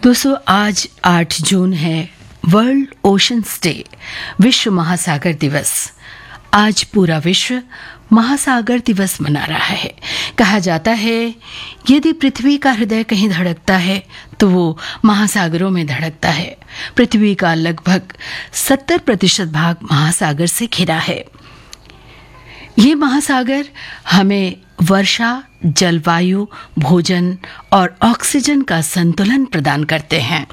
दोस्तों आज 8 जून है वर्ल्ड ओशंस डे, विश्व महासागर दिवस। आज पूरा विश्व महासागर दिवस मना रहा है। कहा जाता है यदि पृथ्वी का हृदय कहीं धड़कता है तो वो महासागरों में धड़कता है। पृथ्वी का लगभग 70% भाग महासागर से घिरा है। ये महासागर हमें वर्षा, जलवायु, भोजन और ऑक्सीजन का संतुलन प्रदान करते हैं।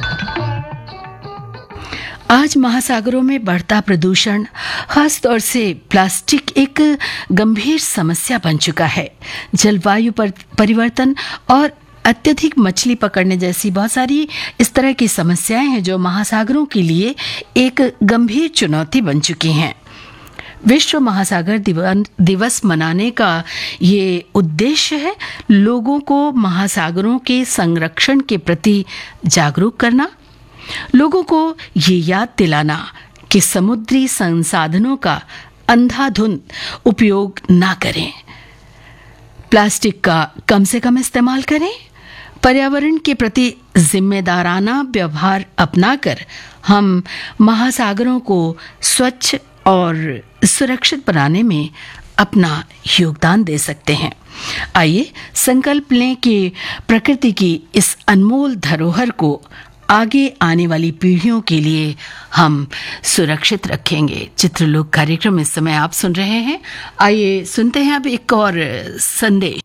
आज महासागरों में बढ़ता प्रदूषण, खास तौर से प्लास्टिक, एक गंभीर समस्या बन चुका है। जलवायु परिवर्तन और अत्यधिक मछली पकड़ने जैसी बहुत सारी इस तरह की समस्याएं हैं जो महासागरों के लिए एक गंभीर चुनौती बन चुकी हैं। विश्व महासागर दिवस मनाने का ये उद्देश्य है लोगों को महासागरों के संरक्षण के प्रति जागरूक करना, लोगों को ये याद दिलाना कि समुद्री संसाधनों का अंधाधुंध उपयोग ना करें, प्लास्टिक का कम से कम इस्तेमाल करें, पर्यावरण के प्रति जिम्मेदाराना व्यवहार अपनाकर हम महासागरों को स्वच्छ और सुरक्षित बनाने में अपना योगदान दे सकते हैं। आइए संकल्प लें कि प्रकृति की इस अनमोल धरोहर को आगे आने वाली पीढ़ियों के लिए हम सुरक्षित रखेंगे। चित्रलोक कार्यक्रम इस समय आप सुन रहे हैं। आइए सुनते हैं अब एक और संदेश।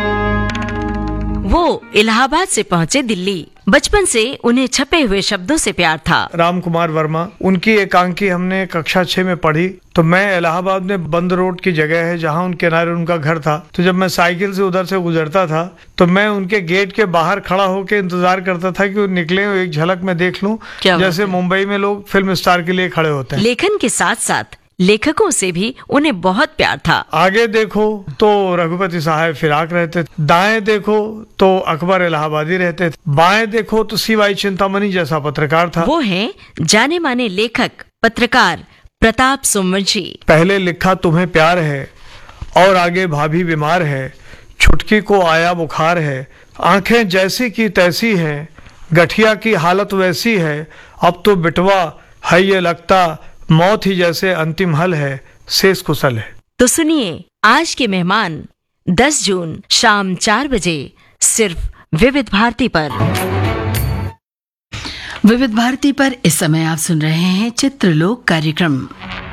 वो इलाहाबाद से पहुँचे दिल्ली। बचपन से उन्हें छपे हुए शब्दों से प्यार था। राम कुमार वर्मा, उनकी एकांकी हमने कक्षा 6 में पढ़ी। तो मैं इलाहाबाद में बंद रोड की जगह है जहाँ उनके किनारे उनका घर था। तो जब मैं साइकिल से उधर से गुजरता था तो मैं उनके गेट के बाहर खड़ा होकर इंतजार करता था कि वो निकले, एक झलक में देख लूं, जैसे मुंबई में लोग फिल्म स्टार के लिए खड़े होते हैं। लेखन के साथ साथ लेखकों से भी उन्हें बहुत प्यार था। आगे देखो तो रघुपति साहब फिराक रहते थे, दाएं देखो तो अकबर इलाहाबादी रहते थे, बाएं देखो तो सीवाई चिंतामणि जैसा पत्रकार था। वो हैं जाने माने लेखक पत्रकार प्रताप सुमरजी। पहले लिखा तुम्हें प्यार है और आगे भाभी बीमार है, छुटकी को आया बुखार है, आंखें जैसी की तैसी हैं, गठिया की हालत वैसी है, अब तो बिटवा है ये लगता मौत ही जैसे अंतिम हल है, शेष कुशल है। तो सुनिए आज के मेहमान 10 जून शाम 4 बजे सिर्फ विविध भारती पर। विविध भारती पर इस समय आप सुन रहे हैं चित्रलोक कार्यक्रम।